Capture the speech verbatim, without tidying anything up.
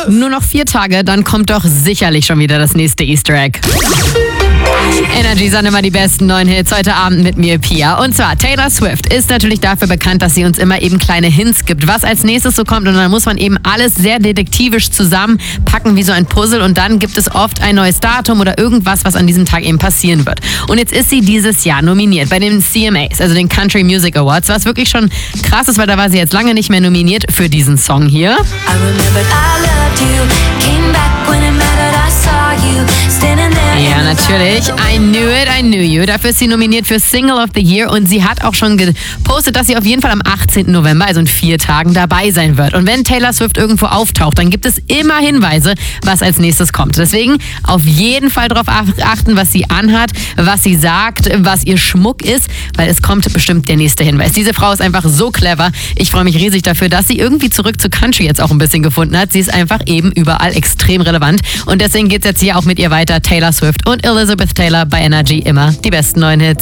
Nur noch vier Tage, dann kommt doch sicherlich schon wieder das nächste Easter Egg. Energy sind immer die besten neuen Hits. Heute Abend mit mir, Pia. Und zwar, Taylor Swift ist natürlich dafür bekannt, dass sie uns immer eben kleine Hints gibt, was als nächstes so kommt. Und dann muss man eben alles sehr detektivisch zusammenpacken wie so ein Puzzle. Und dann gibt es oft ein neues Datum oder irgendwas, was an diesem Tag eben passieren wird. Und jetzt ist sie dieses Jahr nominiert bei den C M As, also den Country Music Awards, was wirklich schon krass ist, weil da war sie jetzt lange nicht mehr nominiert für diesen Song hier. I remembered I loved you, came back when it mattered, I saw you, standing there. Ja, natürlich. I Knew It, I Knew You. Dafür ist sie nominiert für Single of the Year und sie hat auch schon gepostet, dass sie auf jeden Fall am achtzehnten November, also in vier Tagen, dabei sein wird. Und wenn Taylor Swift irgendwo auftaucht, dann gibt es immer Hinweise, was als nächstes kommt. Deswegen auf jeden Fall darauf achten, was sie anhat, was sie sagt, was ihr Schmuck ist, weil es kommt bestimmt der nächste Hinweis. Diese Frau ist einfach so clever. Ich freue mich riesig dafür, dass sie irgendwie zurück zu Country jetzt auch ein bisschen gefunden hat. Sie ist einfach eben überall extrem relevant und deswegen geht es jetzt hier auch mit ihr weiter. Taylor Swift und Elizabeth Taylor bei Energy, immer die besten neuen Hits.